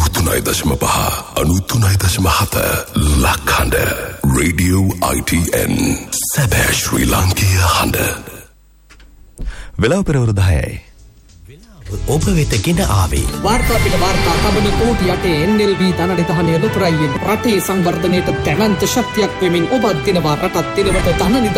93.5 93.7 ලක්හඬ radio ITN සැබෑ ශ්‍රී ලාංකීය හඬ. වෙලාව පෙරවරු 10යි. ඔබ වෙත ගෙන ආවේ වාර්තා පිට වාර්තා තබන කෝටි 8 NLB ධනනිධානය ලොතරැයියෙන් රටේ සංවර්ධනයට දැවැන්ත ශක්තියක් වෙමින් ඔබ දිනවා රටත් දිනවට ධනනිධානය